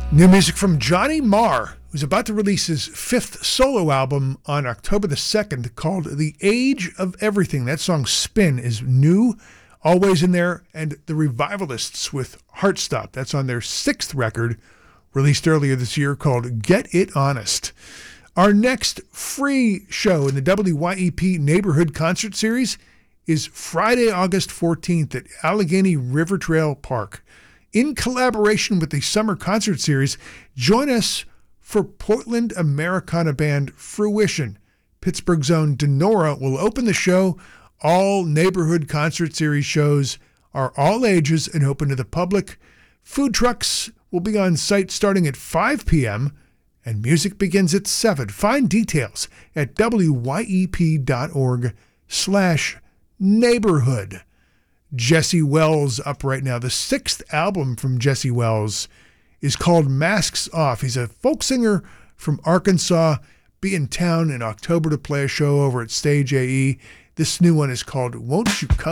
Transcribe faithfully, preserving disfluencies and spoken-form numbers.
New music from Johnny Marr, who's about to release his fifth solo album on October the second called The Age of Everything. That song, Spin, is new, always in there. And The Revivalists with Heartstop, that's on their sixth record, released earlier this year, called Get It Honest. Our next free show in the W Y E P Neighborhood Concert Series is Friday, August fourteenth at Allegheny River Trail Park. In collaboration with the Summer Concert Series, join us for Portland Americana band Fruition. Pittsburgh's own Denora will open the show. All Neighborhood Concert Series shows are all ages and open to the public. Food trucks will be on site starting at five p.m., and music begins at seven. Find details at wyep.org slash neighborhood. Jesse Wells up right now. The sixth album from Jesse Wells is called Masks Off. He's a folk singer from Arkansas. Be in town in October to play a show over at Stage A E. This new one is called Won't You Come